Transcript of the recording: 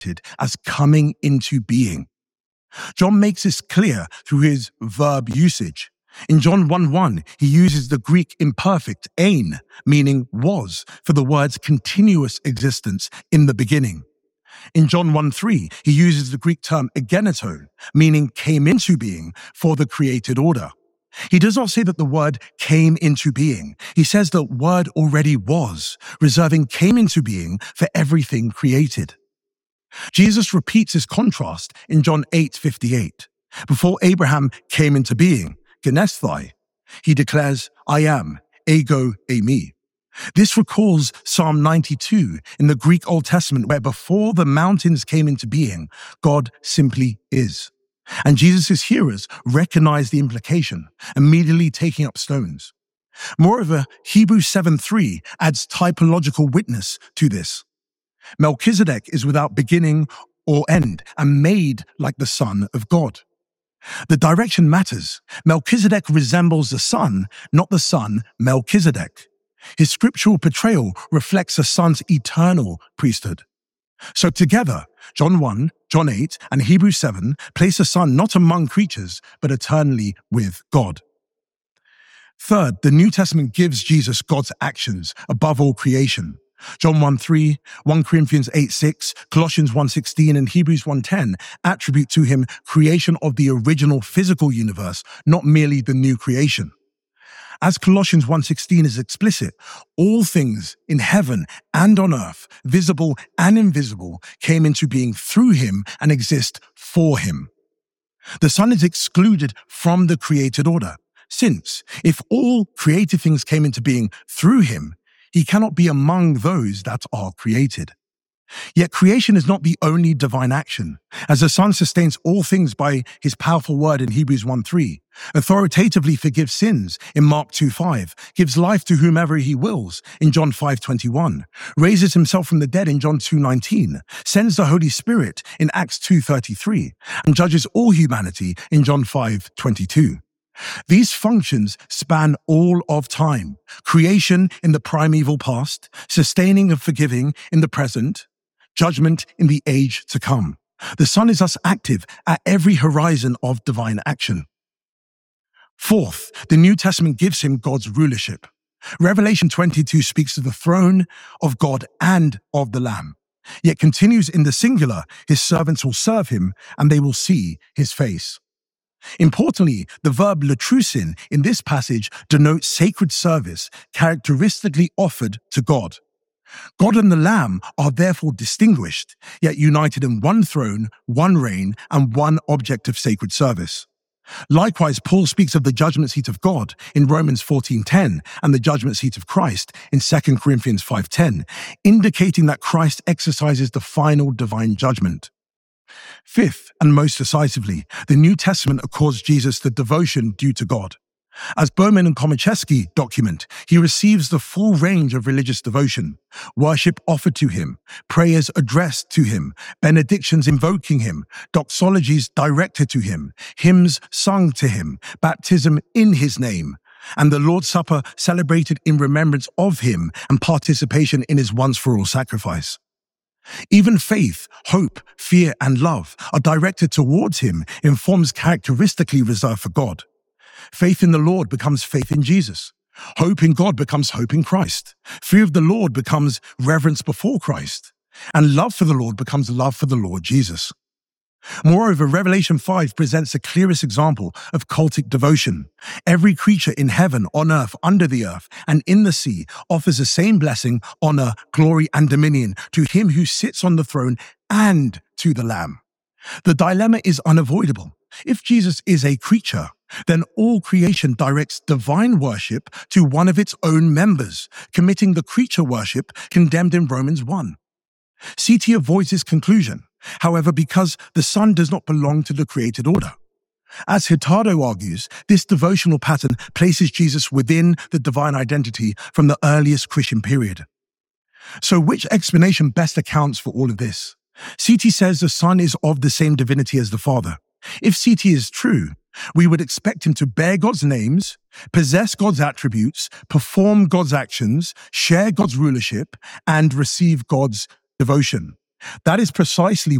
as coming into being. John makes this clear through his verb usage. In John 1:1, he uses the Greek imperfect ein, meaning was, for the word's continuous existence in the beginning. In John 1:3, he uses the Greek term egeneto, meaning came into being, for the created order. He does not say that the word came into being. He says the word already was, reserving came into being for everything created. Jesus repeats this contrast in John 8:58. Before Abraham came into being, genesthai, he declares, I am, ego eimi. This recalls Psalm 92 in the Greek Old Testament, where before the mountains came into being, God simply is. And Jesus' hearers recognize the implication, immediately taking up stones. Moreover, Hebrews 7:3 adds typological witness to this. Melchizedek is without beginning or end and made like the Son of God. The direction matters. Melchizedek resembles the Son, not the Son Melchizedek. His scriptural portrayal reflects the Son's eternal priesthood. So together, John 1, John 8, and Hebrews 7 place the Son not among creatures, but eternally with God. Third, the New Testament gives Jesus God's actions above all creation. John 1:3, 1 Corinthians 8:6, Colossians 1:16, and Hebrews 1:10 attribute to him creation of the original physical universe, not merely the new creation. As Colossians 1:16 is explicit, all things in heaven and on earth, visible and invisible, came into being through him and exist for him. The Son is excluded from the created order, since if all created things came into being through him, he cannot be among those that are created. Yet creation is not the only divine action, as the Son sustains all things by his powerful word in Hebrews 1:3, authoritatively forgives sins in Mark 2:5, gives life to whomever he wills in John 5:21, raises himself from the dead in John 2:19, sends the Holy Spirit in Acts 2:33, and judges all humanity in John 5:22. These functions span all of time, creation in the primeval past, sustaining and forgiving in the present, judgment in the age to come. The Son is thus active at every horizon of divine action. Fourth, the New Testament gives him God's rulership. Revelation 22 speaks of the throne of God and of the Lamb, yet continues in the singular, his servants will serve him and they will see his face. Importantly, the verb latrusin in this passage denotes sacred service characteristically offered to God. God and the Lamb are therefore distinguished, yet united in one throne, one reign, and one object of sacred service. Likewise, Paul speaks of the judgment seat of God in Romans 14:10 and the judgment seat of Christ in 2 Corinthians 5:10, indicating that Christ exercises the final divine judgment. Fifth, and most decisively, the New Testament accords Jesus the devotion due to God. As Bowman and Komacheski document, he receives the full range of religious devotion, worship offered to him, prayers addressed to him, benedictions invoking him, doxologies directed to him, hymns sung to him, baptism in his name, and the Lord's Supper celebrated in remembrance of him and participation in his once-for-all sacrifice. Even faith, hope, fear, and love are directed towards him in forms characteristically reserved for God. Faith in the Lord becomes faith in Jesus. Hope in God becomes hope in Christ. Fear of the Lord becomes reverence before Christ. And love for the Lord becomes love for the Lord Jesus. Moreover, Revelation 5 presents the clearest example of cultic devotion. Every creature in heaven, on earth, under the earth, and in the sea offers the same blessing, honor, glory, and dominion to him who sits on the throne and to the Lamb. The dilemma is unavoidable. If Jesus is a creature, then all creation directs divine worship to one of its own members, committing the creature worship condemned in Romans 1. C.T. avoids this conclusion, however, because the Son does not belong to the created order. As Hurtado argues, this devotional pattern places Jesus within the divine identity from the earliest Christian period. So which explanation best accounts for all of this? C.T. says the Son is of the same divinity as the Father. If C.T. is true, we would expect him to bear God's names, possess God's attributes, perform God's actions, share God's rulership, and receive God's devotion. That is precisely